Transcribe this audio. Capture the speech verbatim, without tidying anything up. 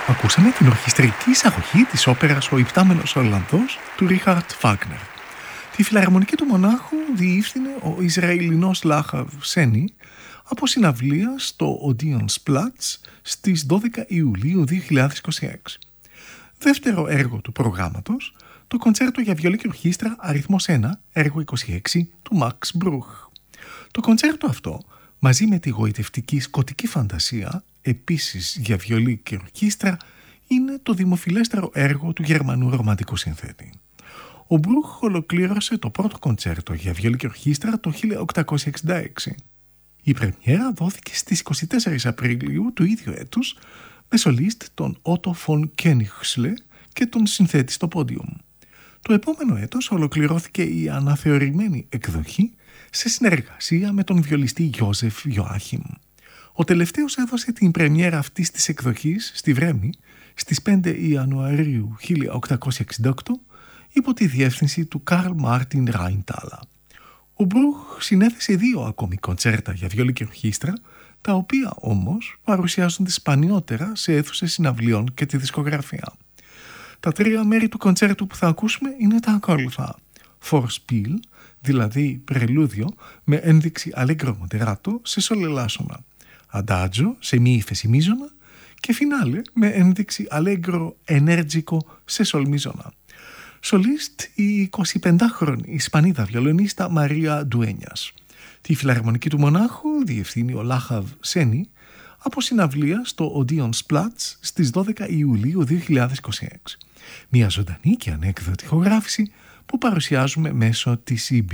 Ακούσαμε την ορχιστρική εισαγωγή της όπερας «Ο Υπτάμενος Ολλανδός» του Ρίχαρτ Φάγνερ. Τη φιλαρμονική του Μονάχου διεύθυνε ο Ισραηλινός Λάχαβ Σένι από συναυλία στο Οντίονς Πλάτς στις δώδεκα Ιουλίου δύο χιλιάδες είκοσι έξι. Δεύτερο έργο του προγράμματος, το κοντσέρτο για βιολί και ορχήστρα αριθμός ένα, έργο είκοσι έξι του Μαξ Μπρούχ. Το κοντσέρτο αυτό, μαζί με τη γοητευτική σκοτική φαντασία, επίσης για βιολί και ορχήστρα, είναι το δημοφιλέστερο έργο του Γερμανού ρομαντικού συνθέτη. Ο Μπρούχ ολοκλήρωσε το πρώτο κοντσέρτο για βιολί και ορχήστρα το χίλια οκτακόσια εξήντα έξι. Η πρεμιέρα δόθηκε στις είκοσι τέσσερις Απριλίου του ίδιου έτους με σολίστ τον Ότο Φον Κένιχσλε και τον συνθέτη στο πόντιουμ. Το επόμενο έτος ολοκληρώθηκε η αναθεωρημένη εκδοχή σε συνεργασία με τον βιολιστή Γιώζεφ Ιωάχιμ. Ο τελευταίος έδωσε την πρεμιέρα αυτής της εκδοχής στη Βρέμη στις πέντε Ιανουαρίου χίλια οκτακόσια εξήντα οκτώ υπό τη διεύθυνση του Καρλ Μάρτιν Ράιντάλα. Ο Μπρούχ συνέθεσε δύο ακόμη κοντσέρτα για βιολί και ορχήστρα, τα οποία όμως παρουσιάζονται σπανιότερα σε αίθουσες συναυλιών και τη δισκογραφία. Τα τρία μέρη του κοντσέρτου που θα ακούσουμε είναι τα ακόλουθα: Vorspiel, δηλαδή πρελούδιο με ένδειξη allegro moderato σε σολ ελάσσονα, Adagio σε μη ύφεση μίζωνα και φινάλε με ένδειξη allegro energico σε σολ μίζωνα. Σολίστ η εικοσιπεντάχρονη Ισπανίδα βιολονίστα Μαρία Ντουένιας. Τη φιλαρμονική του Μονάχου διευθύνει ο Λάχαβ Σένι από συναυλία στο Οντίονς Πλάτς στις δώδεκα Ιουλίου δύο χιλιάδες είκοσι έξι. Μια ζωντανή και ανέκδοτη ηχογράφηση που παρουσιάζουμε μέσω της ι μπι